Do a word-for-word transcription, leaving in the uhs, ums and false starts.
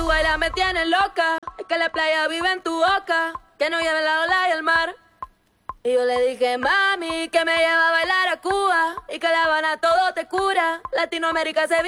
baila me tiene loca. Es que la playa vive en tu boca. Que no lleve la ola y el mar. Y yo le dije, mami, que me lleva a bailar a Cuba. Y que La Habana todo te cura. Latinoamérica se